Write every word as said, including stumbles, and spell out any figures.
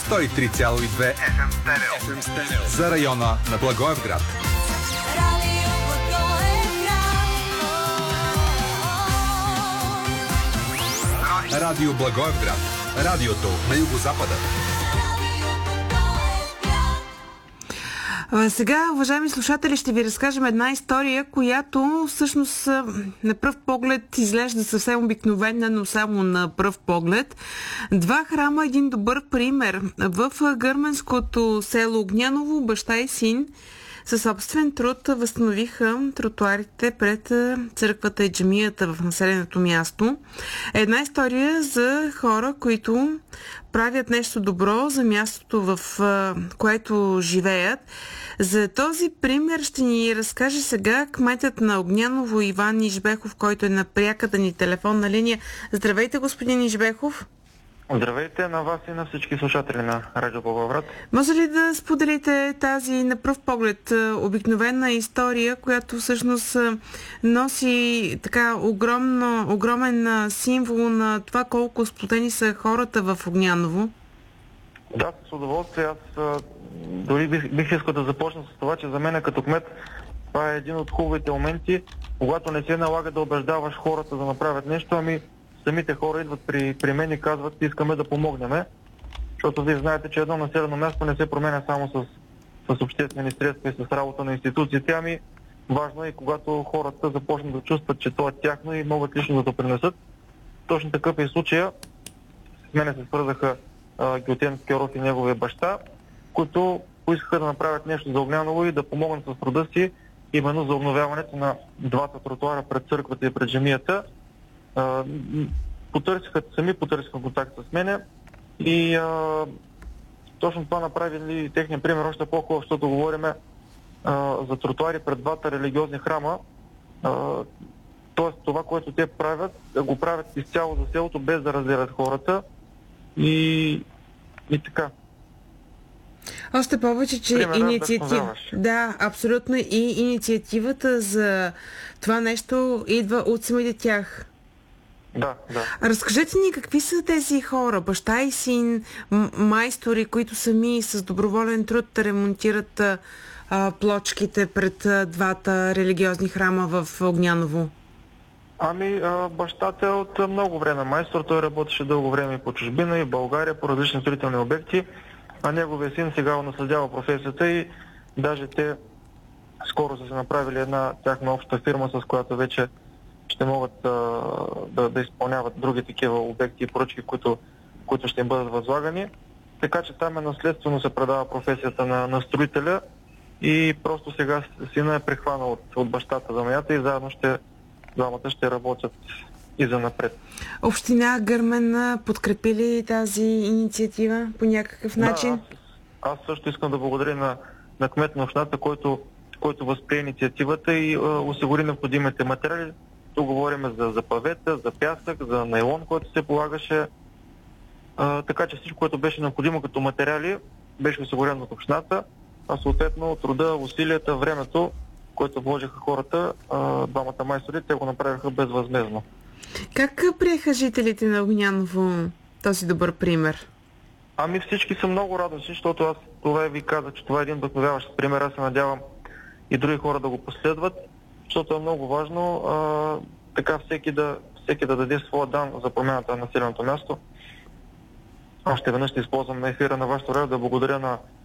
сто и три цяло и две еф ем Стерео за района на Благоевград. Радио Благоевград. Радиото на югозапада. Сега, уважаеми слушатели, ще ви разкажем една история, която всъщност на пръв поглед изглежда съвсем обикновена, но само на пръв поглед. Два храма, един добър пример. В гърменското село Огняново баща и син със собствен труд възстановиха тротуарите пред църквата и джамията в населеното място. Една история за хора, които правят нещо добро за мястото, в което живеят. За този пример ще ни разкаже сега кметът на Огняново Иван Ижбехов, който е на пряката ни телефонна линия. Здравейте, господин Ижбехов. Здравейте на вас и на всички слушатели на Радио Благоевград. Може ли да споделите тази на пръв поглед обикновена история, която всъщност носи така огромно, огромен символ на това колко сплотени са хората в Огняново? Да, с удоволствие. Аз дори бих, бих искал да започна с това, че за мен като кмет това е един от хубавите моменти, когато не се налага да убеждаваш хората да направят нещо, ами самите хора идват при, при мен и казват, искаме да помогнем, защото вие знаете, че едно населено място не се променя само с, с обществени средства и с работа на институциите, ами важно е, когато хората започнат да чувстват, че то е тяхно и могат лично да допринесат. Точно такъв е случая. С мене се свързаха Геотен Скеров и неговия баща, които поискаха да направят нещо за Огняново и да помогнат с труда си, именно за обновяването на двата тротуара пред църквата и пред джамията. Uh, потърсиха, сами потърсиха контакт с мене и uh, точно това направили техния пример още по-хубаво, защото говорим uh, за тротуари пред двата религиозни храма. Uh, тоест това, което те правят, да го правят изцяло за селото, без да разделят хората и, и така. Още повече, че инициатива... Да, абсолютно, и инициативата за това нещо идва от самите тях. Да, да. Разкажете ни какви са тези хора, баща и син, м- майстори, които сами с доброволен труд ремонтират а, плочките пред а, двата религиозни храма в Огняново? Ами, а, бащата е от много време майстор. Той работеше дълго време и по чужбина, и в България, по различни строителни обекти, а неговия син сега наследява професията и даже те скоро са се направили една тяхна обща фирма, с която вече ще могат а, да, да изпълняват други такива обекти и поръчки, които, които ще им бъдат възлагани. Така че там е наследствено се предава професията на, на строителя и просто сега сина е прихванал от, от бащата занаята и заедно ще, двамата ще работят и за напред. Община Гърмен подкрепи ли тази инициатива по някакъв начин? Да, аз, аз също искам да благодаря на, на кмет на общината, който, който възприе инициативата и а, осигури необходимите материали. Тук говорим за, за павета, за пясък, за найлон, който се полагаше. А, така че всичко, което беше необходимо като материали, беше осигурено от общината, а съответно труда, усилията, времето, което вложиха хората, а, двамата майстори, те го направиха безвъзмездно. Как приеха жителите на Огняново този добър пример? Ами всички са много радостни, защото аз това ви казах, че това е един вдъхновяващ пример. Аз се надявам и други хора да го последват, защото е много важно а, така всеки да, всеки да даде своя дан за промяната на населеното място. Още веднъж ще използвам на ефира на вашето радио да благодаря на